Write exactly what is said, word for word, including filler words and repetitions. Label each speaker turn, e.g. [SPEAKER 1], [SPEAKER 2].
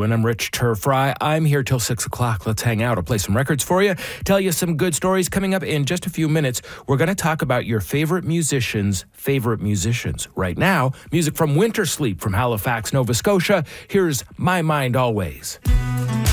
[SPEAKER 1] doing? I'm Rich Turfry. I'm here till six o'clock. Let's hang out. I'll play some records for you, tell you some good stories. Coming up in just a few minutes, we're going to talk about your favorite musicians' favorite musicians. Right now, music from Winter Sleep from Halifax, Nova Scotia. Here's My Mind Always.